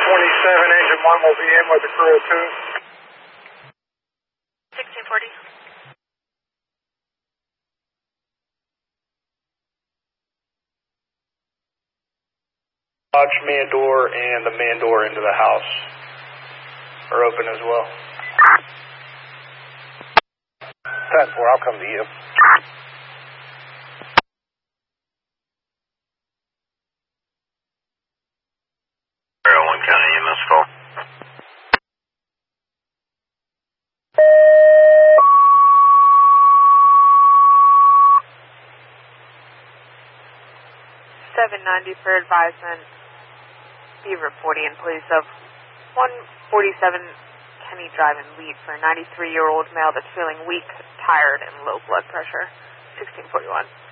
Engine 1 will be in with the crew of 2. 1640. Watch man door and the man door into the house are open as well. 10-4, I'll come to you. One County EMS call. $790 for advisement. Beaver 40 in place of 147 Kenny Drive and lead for a 93-year-old male that's feeling weak, tired, and low blood pressure. 1641.